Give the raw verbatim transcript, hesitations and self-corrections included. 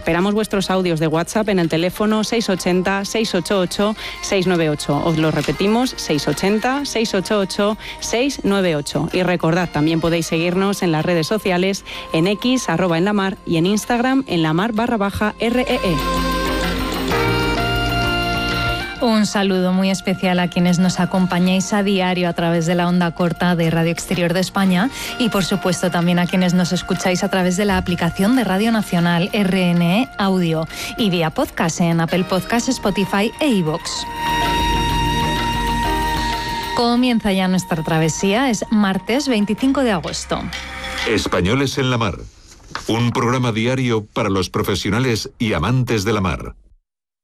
Esperamos vuestros audios de WhatsApp en el teléfono seis ochenta, seis ochenta y ocho, seis noventa y ocho. Os lo repetimos, seis ochenta, seis ochenta y ocho, seis noventa y ocho. Y recordad, también podéis seguirnos en las redes sociales, en X, arroba en la mar, y en Instagram, en la mar barra baja R E E. Un saludo muy especial a quienes nos acompañáis a diario a través de la onda corta de Radio Exterior de España y, por supuesto, también a quienes nos escucháis a través de la aplicación de Radio Nacional R N E Audio y vía podcast en Apple Podcasts, Spotify e iVoox. Comienza ya nuestra travesía, es martes veinticinco de agosto. Españoles en la mar, un programa diario para los profesionales y amantes de la mar.